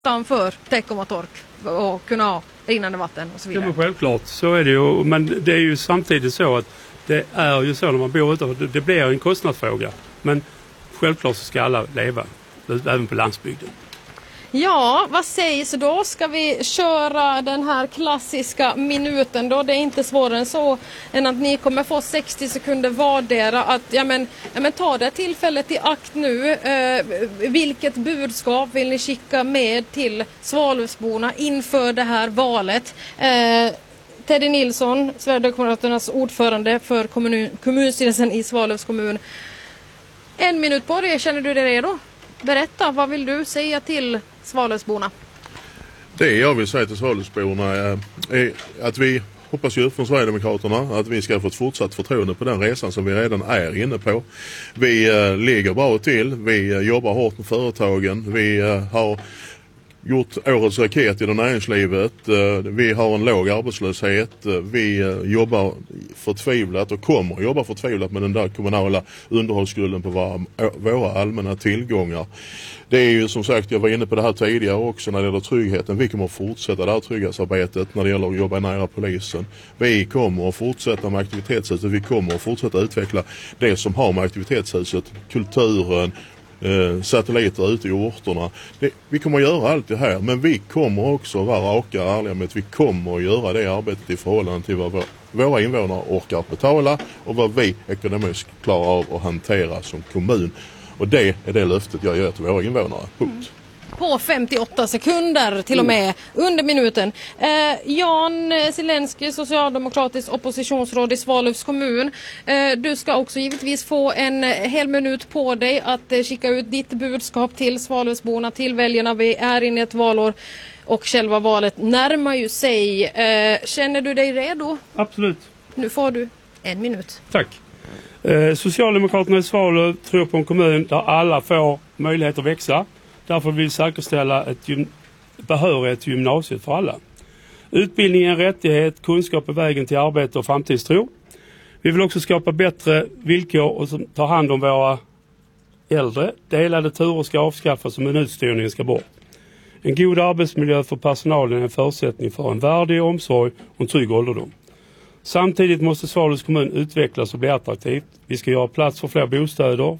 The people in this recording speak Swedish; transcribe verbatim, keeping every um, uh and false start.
utanför Teckomatorp och kunna ha rinnande vatten och så vidare. Ja, men självklart, så är det ju. Men det är ju samtidigt så att det är ju så när man bor utanför, det blir en kostnadsfråga. Men självklart så ska alla leva, även på landsbygden. Ja, vad sägs då? Ska vi köra den här klassiska minuten då? Det är inte svårare än så än att ni kommer få sextio sekunder vardera att ja men, ja, men ta det tillfället i akt nu. Eh, vilket budskap vill ni skicka med till Svalövsborna inför det här valet? Eh, Teddy Nilsson, Sverigedemokraternas ordförande för kommun, kommunstyrelsen i Svalövs kommun. En minut på det, känner du dig redo? Berätta, vad vill du säga till Svalövsborna? Det jag vill säga till Svalövsborna är, är att vi hoppas ju från Sverigedemokraterna att vi ska få ett fortsatt förtroende på den resan som vi redan är inne på. Vi äh, ligger bra till, vi äh, jobbar hårt med företagen, vi äh, har gjort årets raket i det näringslivet. Vi har en låg arbetslöshet. Vi jobbar förtvivlat och kommer att jobba förtvivlat med den där kommunala underhållsskulden på våra, våra allmänna tillgångar. Det är ju som sagt, jag var inne på det här tidigare också när det gäller tryggheten. Vi kommer att fortsätta det här trygghetsarbetet när det gäller att jobba nära polisen. Vi kommer att fortsätta med aktivitetshuset. Vi kommer att fortsätta utveckla det som har med aktivitetshuset, kulturen, Eh, satelliter ute i orterna. Det, vi kommer att göra allt det här, men vi kommer också vara raka och ärliga med att vi kommer att göra det arbetet i förhållande till vad vår, våra invånare orkar betala och vad vi ekonomiskt klarar av att hantera som kommun. Och det är det löftet jag gör till våra invånare. Punkt. På femtioåtta sekunder till och med under minuten. Eh, Jan Zelensky, socialdemokratisk oppositionsråd i Svalövs kommun. Eh, du ska också givetvis få en hel minut på dig att eh, skicka ut ditt budskap till Svalövsborna, till väljarna. Vi är inne i ett valår och själva valet närmar ju sig. Eh, känner du dig redo? Absolut. Nu får du en minut. Tack. Eh, Socialdemokraterna i Svalöv tror på en kommun där alla får möjlighet att växa. Därför vill vi säkerställa ett gym- behörighet till gymnasiet för alla. Utbildning är en rättighet, kunskap är vägen till arbete och framtidstro. Vi vill också skapa bättre villkor och som tar hand om våra äldre. Delade turer ska avskaffas och minutstyrningen ska bort. En god arbetsmiljö för personalen är en förutsättning för en värdig omsorg och en trygg ålderdom. Samtidigt måste Svalövs kommun utvecklas och bli attraktivt. Vi ska göra plats för fler bostäder,